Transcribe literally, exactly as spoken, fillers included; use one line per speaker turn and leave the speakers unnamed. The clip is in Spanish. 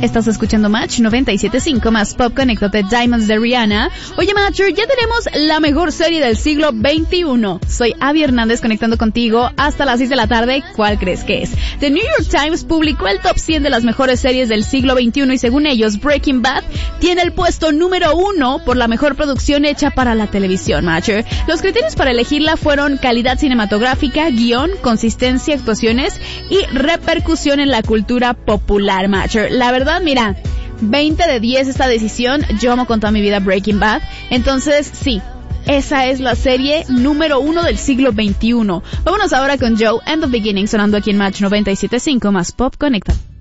Estás escuchando Match noventa y siete punto cinco más Pop Connected Diamonds de Rihanna. Oye, Matcher, ya tenemos la mejor serie del siglo veintiuno. Soy Abby Hernández conectando contigo hasta las seis de la tarde. ¿Cuál crees que es? The New York Times publicó el top cien de las mejores series del siglo veintiuno y según ellos, Breaking Bad tiene el puesto número uno por la mejor producción hecha para la televisión, Matcher. Los criterios para elegirla fueron calidad cinematográfica, guión, consistencia, actuaciones y repercusión en la cultura popular, Matcher. La verdad, mira, veinte de diez esta decisión. Yo amo con toda mi vida Breaking Bad. Entonces, sí, esa es la serie número uno del siglo veintiuno. Vámonos ahora con Joe and the Beginning sonando aquí en Match noventa y siete punto cinco más Pop Connected.